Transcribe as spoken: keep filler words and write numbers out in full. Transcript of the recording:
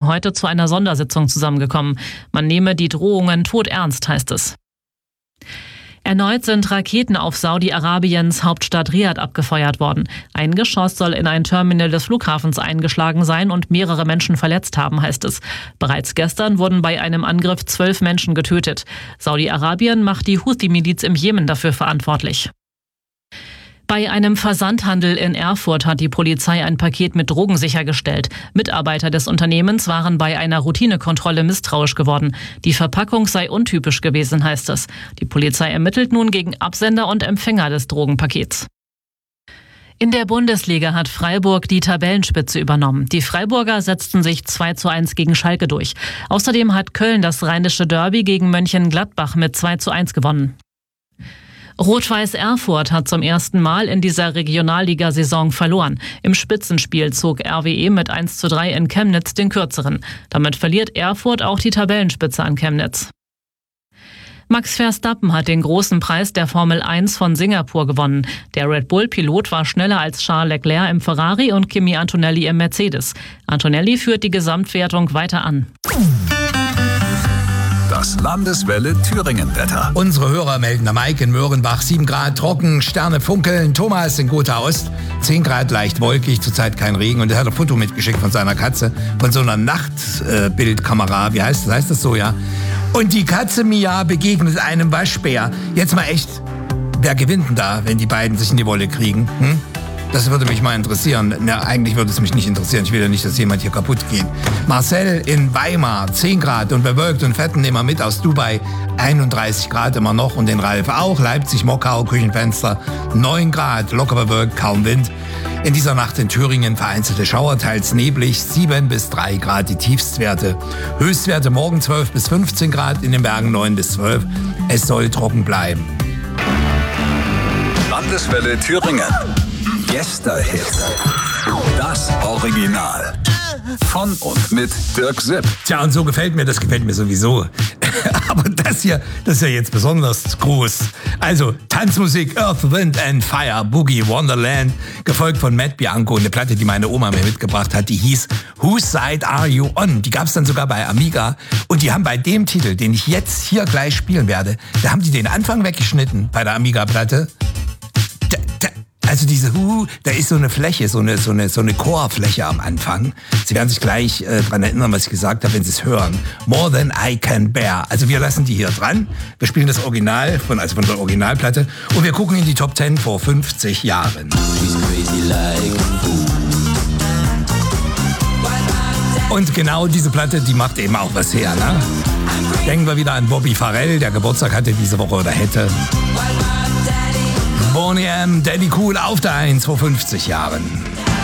heute zu einer Sondersitzung zusammengekommen. Man nehme die Drohungen todernst, heißt es. Erneut sind Raketen auf Saudi-Arabiens Hauptstadt Riad abgefeuert worden. Ein Geschoss soll in ein Terminal des Flughafens eingeschlagen sein und mehrere Menschen verletzt haben, heißt es. Bereits gestern wurden bei einem Angriff zwölf Menschen getötet. Saudi-Arabien macht die Houthi-Miliz im Jemen dafür verantwortlich. Bei einem Versandhandel in Erfurt hat die Polizei ein Paket mit Drogen sichergestellt. Mitarbeiter des Unternehmens waren bei einer Routinekontrolle misstrauisch geworden. Die Verpackung sei untypisch gewesen, heißt es. Die Polizei ermittelt nun gegen Absender und Empfänger des Drogenpakets. In der Bundesliga hat Freiburg die Tabellenspitze übernommen. Die Freiburger setzten sich zwei zu eins gegen Schalke durch. Außerdem hat Köln das rheinische Derby gegen Mönchengladbach mit zwei zu eins gewonnen. Rot-Weiß Erfurt hat zum ersten Mal in dieser Regionalligasaison verloren. Im Spitzenspiel zog R W E mit eins zu drei in Chemnitz den kürzeren. Damit verliert Erfurt auch die Tabellenspitze an Chemnitz. Max Verstappen hat den großen Preis der Formel eins von Singapur gewonnen. Der Red Bull-Pilot war schneller als Charles Leclerc im Ferrari und Kimi Antonelli im Mercedes. Antonelli führt die Gesamtwertung weiter an. Das Landeswelle Thüringen-Wetter. Unsere Hörer melden am Maik in Möhrenbach sieben Grad trocken, Sterne funkeln. Thomas in Gotha Ost zehn Grad leicht wolkig, zurzeit kein Regen. Und er hat ein Foto mitgeschickt von seiner Katze, von so einer Nachtbildkamera. Äh, Wie heißt das? Heißt das so, ja? Und die Katze Mia begegnet einem Waschbär. Jetzt mal echt, wer gewinnt denn da, wenn die beiden sich in die Wolle kriegen? Hm? Das würde mich mal interessieren. Na, eigentlich würde es mich nicht interessieren. Ich will ja nicht, dass jemand hier kaputt geht. Marcel in Weimar, zehn Grad und bewölkt und Fetten immer mit aus Dubai, einunddreißig Grad immer noch. Und den Ralf auch. Leipzig, Mockau, Küchenfenster, neun Grad, locker bewölkt, kaum Wind. In dieser Nacht in Thüringen vereinzelte Schauer, teils neblig, sieben bis drei Grad die Tiefstwerte. Höchstwerte morgen zwölf bis fünfzehn Grad, in den Bergen neun bis zwölf. Es soll trocken bleiben. Landeswelle Thüringen. Gästehit. Das Original. Von und mit Dirk Sipp. Tja, und so gefällt mir, das gefällt mir sowieso. Aber das hier, das ist ja jetzt besonders groß. Also, Tanzmusik, Earth, Wind and Fire, Boogie Wonderland, gefolgt von Matt Bianco, eine Platte, die meine Oma mir mitgebracht hat, die hieß Whose Side Are You On? Die gab's dann sogar bei Amiga. Und die haben bei dem Titel, den ich jetzt hier gleich spielen werde, da haben die den Anfang weggeschnitten bei der Amiga-Platte. Also diese Hu, da ist so eine Fläche, so eine so eine so eine Chorfläche am Anfang. Sie werden sich gleich äh, dran erinnern, was ich gesagt habe, wenn Sie es hören. More Than I Can Bear. Also wir lassen die hier dran. Wir spielen das Original von also von der Originalplatte und wir gucken in die Top Ten vor fünfzig Jahren. Und genau diese Platte, die macht eben auch was her, ne? Denken wir wieder an Bobby Farrell, der Geburtstag hatte diese Woche oder hätte. Boney M, Daddy Cool auf der eins vor fünfzig Jahren.